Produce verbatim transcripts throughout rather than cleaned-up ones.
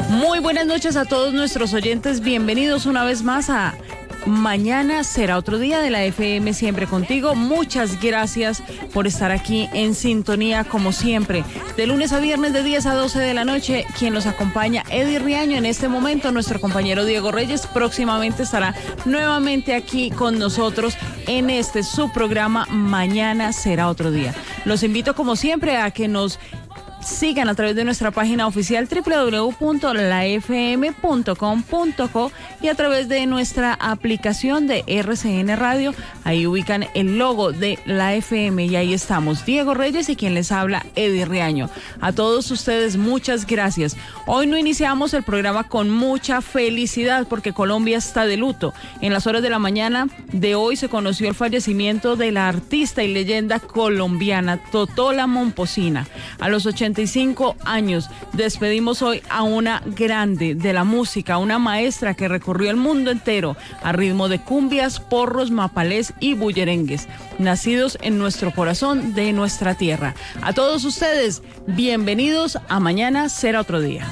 Muy buenas noches a todos nuestros oyentes, bienvenidos una vez más a Mañana Será Otro Día de la F M Siempre Contigo. Muchas gracias por estar aquí en sintonía como siempre. De lunes a viernes de diez a doce de la noche, quien nos acompaña, Eddie Riaño. En este momento nuestro compañero Diego Reyes próximamente estará nuevamente aquí con nosotros en este su programa Mañana Será Otro Día. Los invito como siempre a que nos sigan a través de nuestra página oficial doble u doble u doble u punto la f m punto com punto co y a través de nuestra aplicación de R C N Radio. Ahí ubican el logo de la F M y ahí estamos, Diego Reyes y quien les habla, Eddie Riaño. A todos ustedes, muchas gracias. Hoy no iniciamos el programa con mucha felicidad porque Colombia está de luto. En las horas de la mañana de hoy se conoció el fallecimiento de la artista y leyenda colombiana Totola Momposina. A los ochenta y cinco años despedimos hoy a una grande de la música, una maestra que recorrió el mundo entero a ritmo de cumbias, porros, mapalés y bullerengues, nacidos en nuestro corazón de nuestra tierra. A todos ustedes, bienvenidos a Mañana Será Otro Día.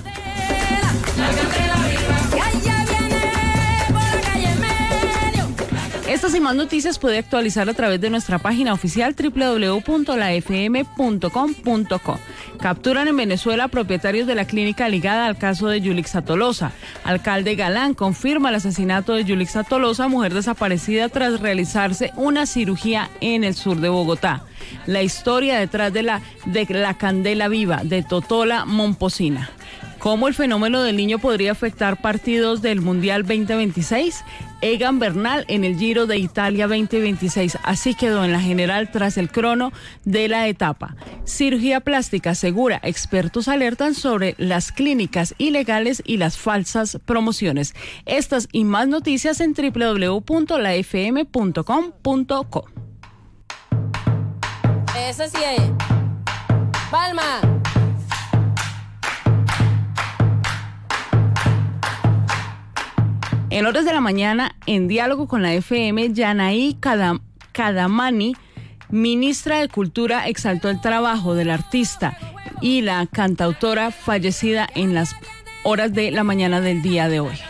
Estas y más noticias puede actualizar a través de nuestra página oficial doble u doble u doble u punto la f m punto com punto co. Capturan en Venezuela propietarios de la clínica ligada al caso de Yulixa Tolosa. Alcalde Galán confirma el asesinato de Yulixa Tolosa, mujer desaparecida tras realizarse una cirugía en el sur de Bogotá. La historia detrás de la, de la candela viva de Totola Momposina. ¿Cómo el fenómeno del Niño podría afectar partidos del Mundial veinte veintiséis? Egan Bernal en el Giro de Italia veinte veintiséis. Así quedó en la general tras el crono de la etapa. Cirugía plástica segura. Expertos alertan sobre las clínicas ilegales y las falsas promociones. Estas y más noticias en doble u doble u doble u punto la f m punto com punto co. Eso sí es. Palma. En horas de la mañana, en diálogo con la F M, Yanaí Kadamani, ministra de Cultura, exaltó el trabajo del artista y la cantautora fallecida en las horas de la mañana del día de hoy.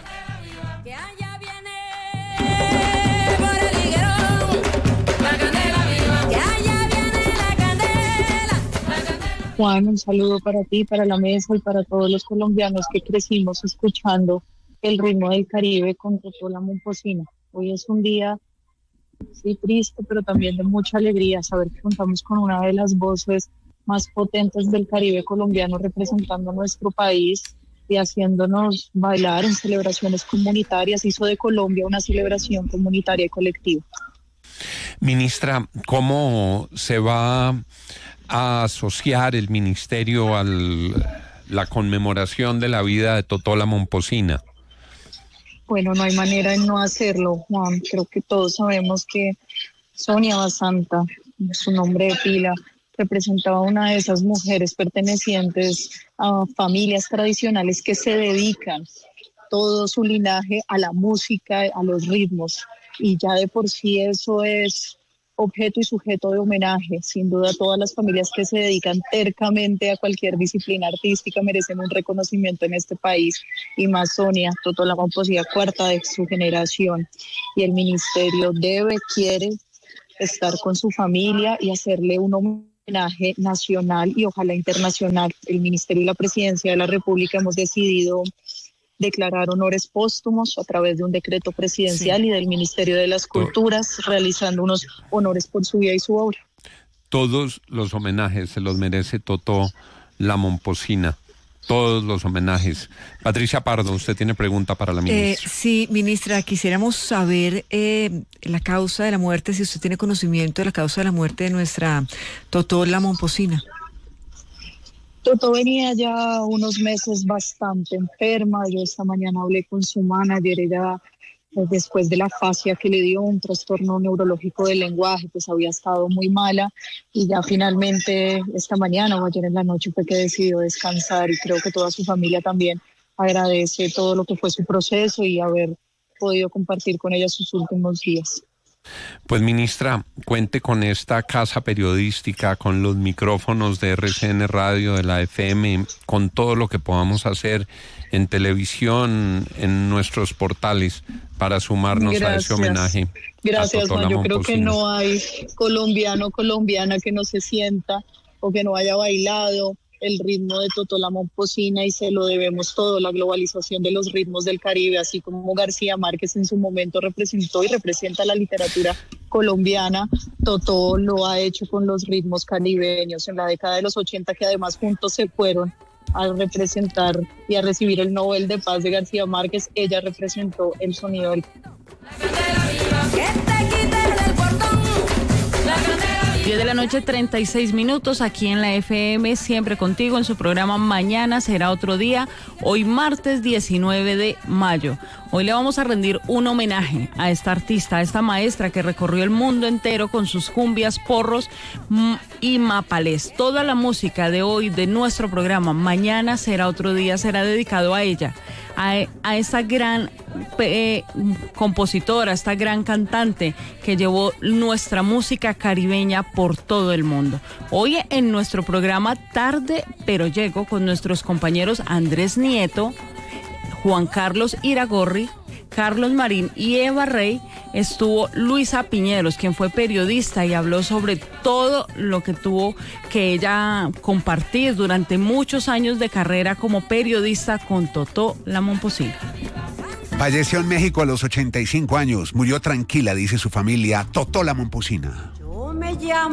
Juan, un saludo para ti, para la mesa y para todos los colombianos que crecimos escuchando el ritmo del Caribe con Totola Momposina. Hoy es un día, sí, triste, pero también de mucha alegría saber que contamos con una de las voces más potentes del Caribe colombiano representando a nuestro país y haciéndonos bailar en celebraciones comunitarias. Hizo de Colombia una celebración comunitaria y colectiva. Ministra, ¿cómo se va a asociar el ministerio a la conmemoración de la vida de Totola Momposina? Bueno, no hay manera de no hacerlo, Juan. Creo que todos sabemos que Sonia Basanta, su nombre de pila, representaba una de esas mujeres pertenecientes a familias tradicionales que se dedican todo su linaje a la música, a los ritmos. Y ya de por sí eso es objeto y sujeto de homenaje. Sin duda, todas las familias que se dedican tercamente a cualquier disciplina artística merecen un reconocimiento en este país, y más Sonia, Totola Momposina, cuarta de su generación, y el ministerio debe, quiere estar con su familia y hacerle un homenaje nacional y ojalá internacional. El ministerio y la presidencia de la República hemos decidido declarar honores póstumos a través de un decreto presidencial sí. y del Ministerio de las Culturas, realizando unos honores por su vida y su obra. Todos los homenajes se los merece Totola Momposina. Todos los homenajes. Patricia Pardo, usted tiene pregunta para la ministra. Eh, sí, ministra, quisiéramos saber eh, la causa de la muerte, si usted tiene conocimiento de la causa de la muerte de nuestra Totola Momposina. Toto venía ya unos meses bastante enferma. Yo esta mañana hablé con su manager. Ella, pues, después de la fascia que le dio, un trastorno neurológico del lenguaje, pues había estado muy mala, y ya finalmente esta mañana o ayer en la noche fue que decidió descansar, y creo que toda su familia también agradece todo lo que fue su proceso y haber podido compartir con ella sus últimos días. Pues ministra, cuente con esta casa periodística, con los micrófonos de R C N Radio, de la F M, con todo lo que podamos hacer en televisión, en nuestros portales, para sumarnos Gracias. a ese homenaje. Gracias, Juan. Yo creo que no hay colombiano o colombiana que no se sienta o que no haya bailado el ritmo de Totó la Momposina, y se lo debemos todo, la globalización de los ritmos del Caribe, así como García Márquez en su momento representó y representa la literatura colombiana. Totó lo ha hecho con los ritmos caribeños en la década de los ochenta, que además juntos se fueron a representar y a recibir el Nobel de Paz de García Márquez. Ella representó el sonido del... diez de la noche, treinta y seis minutos, aquí en la F M, siempre contigo, en su programa Mañana Será Otro Día, hoy martes diecinueve de mayo. Hoy le vamos a rendir un homenaje a esta artista, a esta maestra que recorrió el mundo entero con sus cumbias, porros y mapalés. Toda la música de hoy de nuestro programa Mañana Será Otro Día será dedicado a ella, a, a esta gran eh, compositora, esta gran cantante que llevó nuestra música caribeña por todo el mundo. Hoy en nuestro programa Tarde pero Llego, con nuestros compañeros Andrés Nieto, Juan Carlos Iragorri, Carlos Marín y Eva Rey, estuvo Luisa Piñeros, quien fue periodista y habló sobre todo lo que tuvo que ella compartir durante muchos años de carrera como periodista con Totó la Momposina. Falleció en México a los ochenta y cinco años, murió tranquila, dice su familia, Totó la Momposina. Yo me llamo